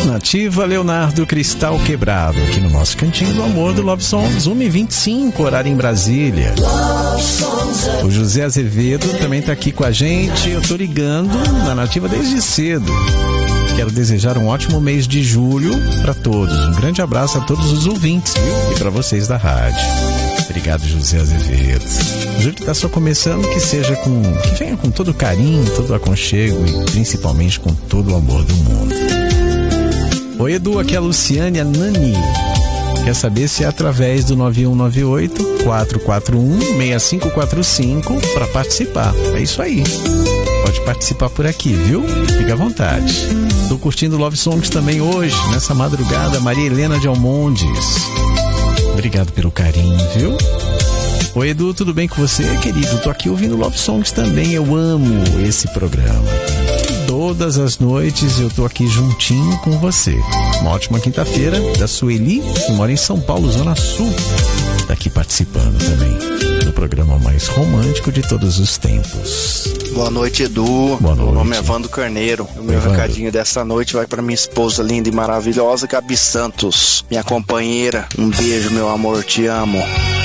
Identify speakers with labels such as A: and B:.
A: Nativa, Leonardo Cristal Quebrado, aqui no nosso Cantinho do Amor do Love Songs, 1h25, horário em Brasília. O José Azevedo também tá aqui com a gente. Eu tô ligando na Nativa desde cedo. Quero desejar um ótimo mês de julho para todos. Um grande abraço a todos os ouvintes, viu? E para vocês da rádio. Obrigado, José Azevedo. O julho está só começando, que venha com todo o carinho, todo o aconchego e principalmente com todo o amor do mundo. Oi, Edu, aqui é a Luciane, a Nani. Quer saber se é através do 9198-441-6545 para participar. É isso aí. Pode participar por aqui, viu? Fica à vontade. Tô curtindo Love Songs também hoje, nessa madrugada, Maria Helena de Almondes. Obrigado pelo carinho, viu? Oi, Edu, tudo bem com você, querido? Tô aqui ouvindo Love Songs também, eu amo esse programa. Todas as noites eu tô aqui juntinho com você. Uma ótima quinta-feira da Sueli, que mora em São Paulo, Zona Sul. Tá aqui participando também do programa mais romântico de todos os tempos.
B: Boa noite, Edu.
A: Boa noite.
B: Meu nome é Vando Carneiro. O meu recadinho dessa noite vai para minha esposa linda e maravilhosa, Gabi Santos, minha companheira. Um beijo, meu amor, te amo.